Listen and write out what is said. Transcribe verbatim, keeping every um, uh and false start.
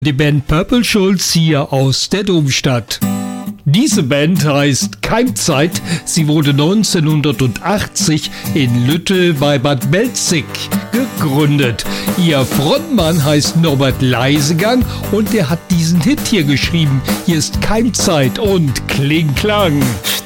Die Band Purple Schulz hier aus der Domstadt. Diese Band heißt Keimzeit. Sie wurde neunzehnhundertachtzig in Lütte bei Bad Belzig gegründet. Ihr Frontmann heißt Norbert Leisegang und er hat diesen Hit hier geschrieben. Hier ist Keimzeit und Kling Klang.